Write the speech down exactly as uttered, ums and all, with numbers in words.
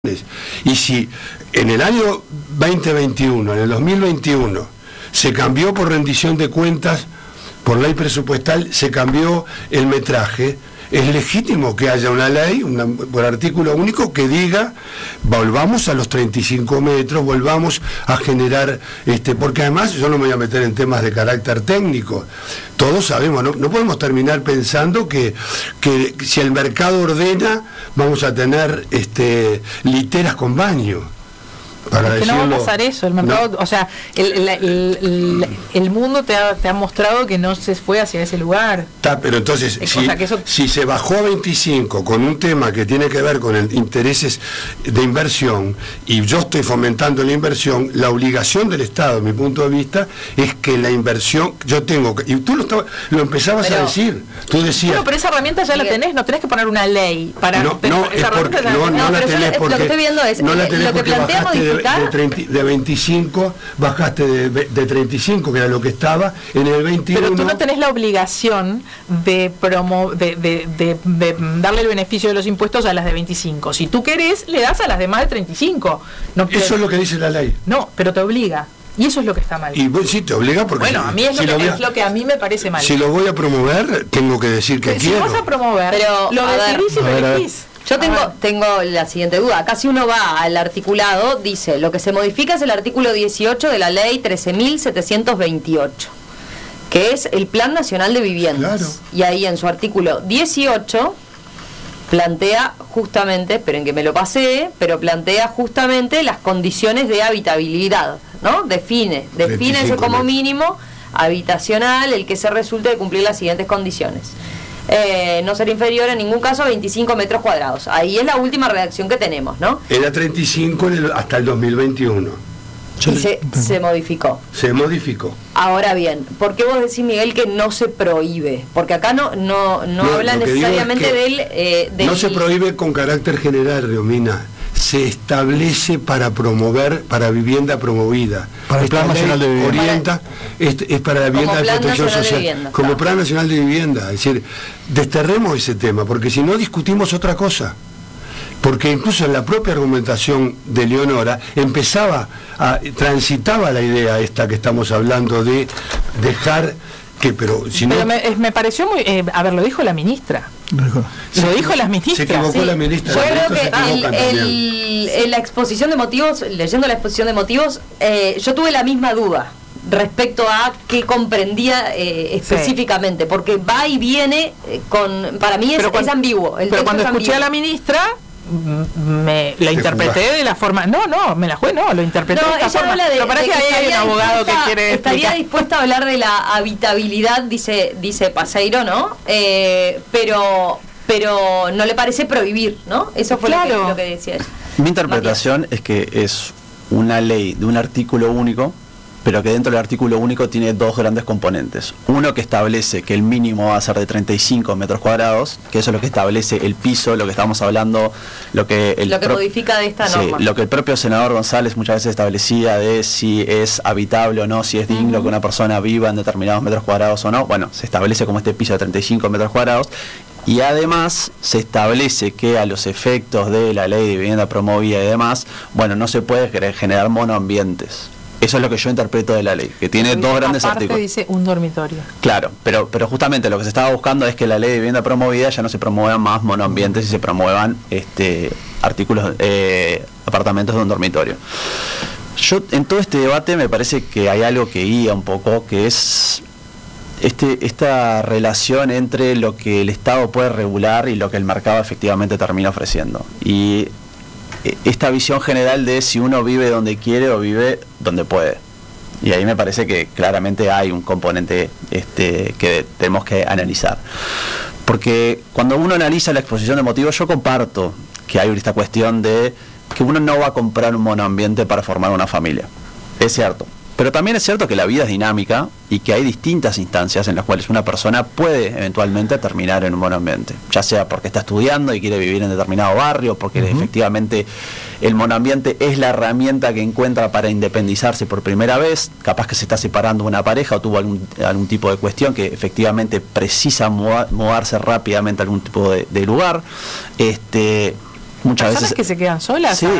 Y si en el año veinte veintiuno, en el dos mil veintiuno, se cambió por rendición de cuentas, por ley presupuestal, se cambió el metraje, es legítimo que haya una ley, una, por artículo único, que diga, volvamos a los treinta y cinco metros, volvamos a generar, este, porque además yo no me voy a meter en temas de carácter técnico, todos sabemos, no, no podemos terminar pensando que, que si el mercado ordena, vamos a tener este, literas con baño. Para es que decirlo, no va a pasar eso, el mercado, no. o sea, el, el, el, el, el mundo te ha, te ha mostrado que no se fue hacia ese lugar. Está, pero entonces, es, si, o sea, que eso... si se bajó a veinticinco con un tema que tiene que ver con el intereses de inversión, y yo estoy fomentando la inversión, la obligación del Estado, desde mi punto de vista, es que la inversión, yo tengo que, y tú lo, estaba, lo empezabas pero, a decir, tú decías... Bueno, pero esa herramienta ya la tenés, no tenés que poner una ley para... No, tener, no, esa es porque, no, no, no la tenés porque... Lo que estoy viendo es, no la tenés lo que plantea modificar... De, de, treinta, de veinticinco, bajaste de, de treinta y cinco, que era lo que estaba, en el veintiuno... Pero tú no tenés la obligación de, promo, de, de, de, de darle el beneficio de los impuestos a las de veinticinco. Si tú querés, le das a las demás de treinta y cinco. No, eso te, es lo que dice la ley. No, pero te obliga. Y eso es lo que está mal. Y bueno, sí, te obliga porque... Bueno, si, a mí es, si lo, que, lo a, es lo que a mí me parece mal. Si lo voy a promover, tengo que decir que si quiero. Si vas a promover, pero, lo decidís y lo elegís. Yo tengo, tengo la siguiente duda. Acá si uno va al articulado, dice, lo que se modifica es el artículo dieciocho de la ley trece mil setecientos veintiocho, que es el Plan Nacional de Viviendas. Claro. Y ahí en su artículo dieciocho plantea justamente, esperen que me lo pasé, pero plantea justamente las condiciones de habitabilidad, ¿no? Define, define ese como mínimo habitacional, el que se resulte de cumplir las siguientes condiciones. Eh, no ser inferior en ningún caso a veinticinco metros cuadrados. Ahí es la última redacción que tenemos, ¿no? Era treinta y cinco en el, hasta el dos mil veintiuno. Y se, se modificó. Se modificó. Ahora bien, ¿por qué vos decís, Miguel, que no se prohíbe? Porque acá no no, no, no habla necesariamente es del, eh, del... No se prohíbe con carácter general, Riomina. Se establece para promover, para vivienda promovida. Para el Plan Nacional de Vivienda. Orienta, es, es para la vivienda de protección social. Vivienda, como claro. Plan Nacional de Vivienda. Es decir, desterremos ese tema, porque si no discutimos otra cosa. Porque incluso en la propia argumentación de Leonora empezaba, a, transitaba la idea esta que estamos hablando de dejar que, pero si pero no... me, me pareció muy, eh, a ver, lo dijo la ministra. Se, lo dijo la ministra. Se equivocó sí. la ministra. Yo la creo que el, el, en la exposición de motivos, leyendo la exposición de motivos, eh, yo tuve la misma duda respecto a qué comprendía eh, específicamente, sí. porque va y viene eh, con, para mí es, cuando, es ambiguo. El pero cuando es escuché ambiguo. a la ministra, me la interpreté de la forma, no, no, me la jugué, no, lo interpreté no, de esta forma. De, pero parece que ahí hay un abogado que quiere estaría explicar. dispuesta a hablar de la habitabilidad, dice dice Paseiro, ¿no? Eh, pero pero no le parece prohibir, ¿no? Eso fue claro. lo, que, lo que decía ella. Mi interpretación Matías. Es que es una ley de un artículo único, pero que dentro del artículo único tiene dos grandes componentes. Uno que establece que el mínimo va a ser de treinta y cinco metros cuadrados, que eso es lo que establece el piso, lo que estamos hablando, lo que el lo que pro... modifica de esta norma. Sí, lo que el propio senador González muchas veces establecía de si es habitable o no, si es digno uh-huh. que una persona viva en determinados metros cuadrados o no. Bueno, se establece como este piso de treinta y cinco metros cuadrados. Y además se establece que a los efectos de la ley de vivienda promovida y demás, bueno, no se puede generar monoambientes. Eso es lo que yo interpreto de la ley, que tiene dos grandes artículos. Dice un dormitorio. Claro, pero pero justamente lo que se estaba buscando es que la ley de vivienda promovida ya no se promuevan más monoambientes y se promuevan este artículos, eh, apartamentos de un dormitorio. Yo en todo este debate me parece que hay algo que guía un poco, que es este esta relación entre lo que el Estado puede regular y lo que el mercado efectivamente termina ofreciendo. Y esta visión general de si uno vive donde quiere o vive donde puede. Y ahí me parece que claramente hay un componente este, que tenemos que analizar. Porque cuando uno analiza la exposición de motivos, yo comparto que hay esta cuestión de que uno no va a comprar un monoambiente para formar una familia. Es cierto. Pero también es cierto que la vida es dinámica y que hay distintas instancias en las cuales una persona puede eventualmente terminar en un monoambiente, ya sea porque está estudiando y quiere vivir en determinado barrio, porque uh-huh. efectivamente el monoambiente es la herramienta que encuentra para independizarse por primera vez, capaz que se está separando de una pareja o tuvo algún, algún tipo de cuestión que efectivamente precisa mudarse rápidamente a algún tipo de, de lugar. Este... muchas ¿Personas veces que se quedan solas? sí,